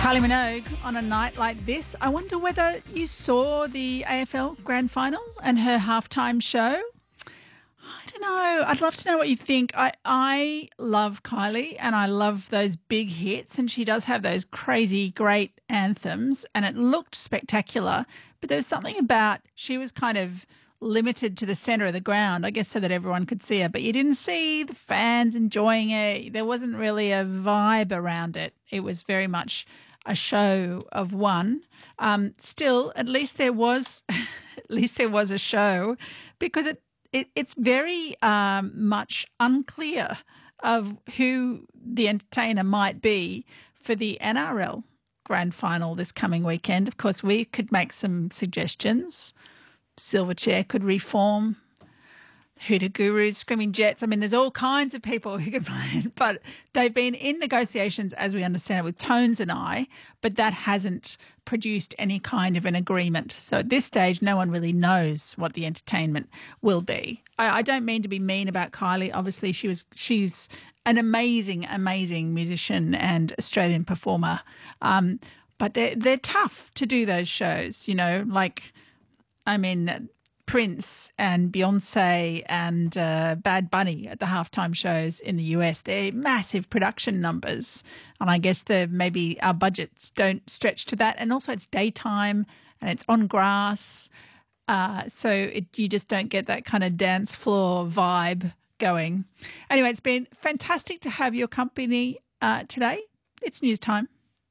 Kylie Minogue on a night like this. I wonder whether you saw the AFL Grand Final and her halftime show. I don't know. I'd love to know what you think. I love Kylie and I love those big hits, and she does have those crazy great anthems, and it looked spectacular. But there was something about she was kind of limited to the centre of the ground, I guess, so that everyone could see her. But you didn't see the fans enjoying it. There wasn't really a vibe around it. It was very much a show of one. Still, at least there was a show, because it's very much unclear of who the entertainer might be for the NRL Grand Final this coming weekend. Of course, we could make some suggestions. Silverchair could reform, Hoota Gurus, Screaming Jets. I mean, there's all kinds of people who could play it, but they've been in negotiations, as we understand it, with Tones and I, but that hasn't produced any kind of an agreement. So at this stage, no one really knows what the entertainment will be. I don't mean to be mean about Kylie. Obviously, she's an amazing, amazing musician and Australian performer, but they're tough to do those shows, you know, like, I mean, Prince and Beyonce and Bad Bunny at the halftime shows in the US. They're massive production numbers. And I guess maybe our budgets don't stretch to that. And also it's daytime and it's on grass. So you just don't get that kind of dance floor vibe going. Anyway, it's been fantastic to have your company today. It's news time.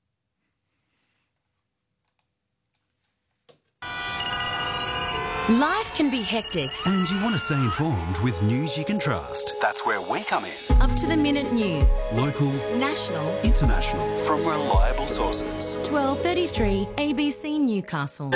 Life can be hectic. And you want to stay informed with news you can trust. That's where we come in. Up-to-the-minute news. Local, national, international, from reliable sources. 12:33 ABC Newcastle.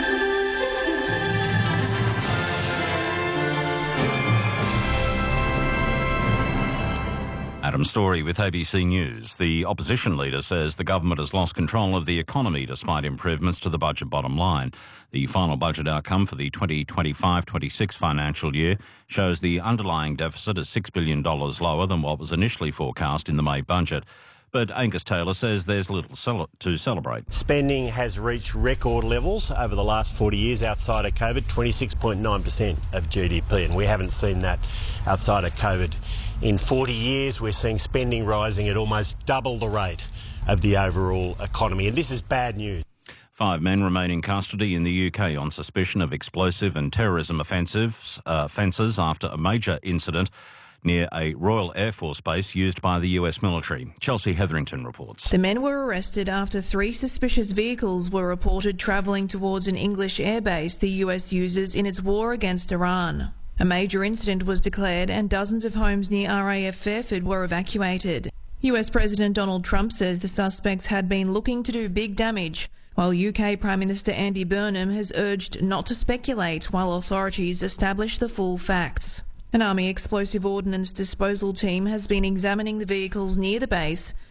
Adam Story with ABC News. The opposition leader says the government has lost control of the economy despite improvements to the budget bottom line. The final budget outcome for the 2025-26 financial year shows the underlying deficit is $6 billion lower than what was initially forecast in the May budget. But Angus Taylor says there's little to celebrate. Spending has reached record levels over the last 40 years outside of COVID, 26.9% of GDP, and we haven't seen that outside of COVID. In 40 years, we're seeing spending rising at almost double the rate of the overall economy, and this is bad news. 5 men remain in custody in the UK on suspicion of explosive and terrorism offences after a major incident near a Royal Air Force base used by the US military. Chelsea Hetherington reports. The men were arrested after 3 suspicious vehicles were reported travelling towards an English airbase the US uses in its war against Iran. A major incident was declared and dozens of homes near RAF Fairford were evacuated. US President Donald Trump says the suspects had been looking to do big damage, while UK Prime Minister Andy Burnham has urged not to speculate while authorities establish the full facts. An Army explosive ordnance disposal team has been examining the vehicles near the base